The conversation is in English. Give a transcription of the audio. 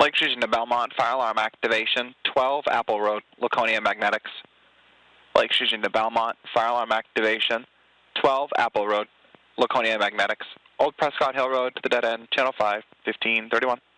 Lake Fusion to Belmont, fire alarm activation, 12 Apple Road, Laconia Magnetics. Lake Fusion to Belmont, fire alarm activation, 12 Apple Road, Laconia Magnetics. Old Prescott Hill Road to the dead end, channel 5, 1531.